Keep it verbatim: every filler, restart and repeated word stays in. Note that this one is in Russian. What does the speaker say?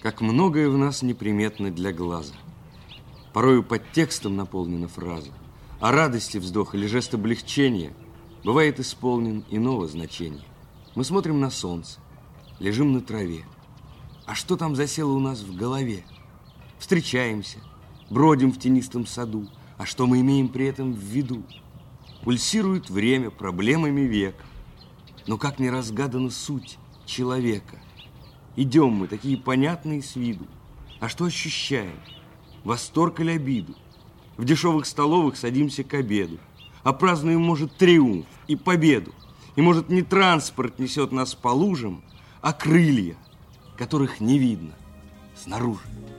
Как многое в нас неприметно для глаза. Порою под текстом наполнена фраза, а радости вздох или жест облегчения бывает исполнен иного значения. Мы смотрим на солнце, лежим на траве. А что там засело у нас в голове? Встречаемся, бродим в тенистом саду. А что мы имеем при этом в виду? Пульсирует время проблемами века. Но как не разгадана суть человека? Идем мы, такие понятные с виду. А что ощущаем? Восторг или обиду? В дешевых столовых садимся к обеду, а празднуем, может, триумф и победу. И, может, не транспорт несет нас по лужам, а крылья, которых не видно снаружи.